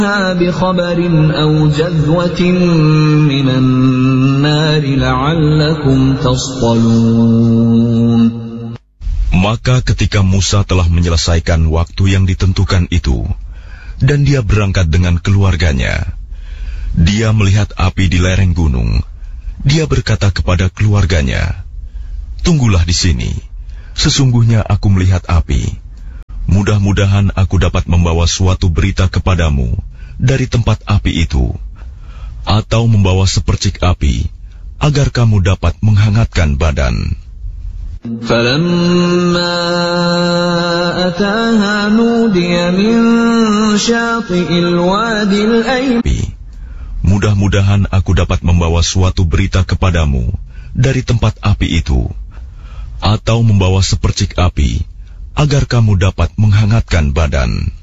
بخبر أو جذوة من النار لعلكم تصطلون. Maka ketika Musa telah menyelesaikan waktu yang ditentukan itu, dan dia berangkat dengan keluarganya, dia melihat api di lereng gunung. Dia berkata kepada keluarganya, "Tunggulah di sini, sesungguhnya aku melihat api. Mudah-mudahan aku dapat membawa suatu berita kepadamu dari tempat api itu, atau membawa sepercik api, agar kamu dapat menghangatkan badan." فَلَمَّا أَتَاهَا نُودِيَ مِنْ شَاطِئِ الْوَادِ الْأَيْمَنِ. Mudah-mudahan aku dapat membawa suatu berita kepadamu dari tempat api itu, atau membawa sepercik api, agar kamu dapat menghangatkan badan.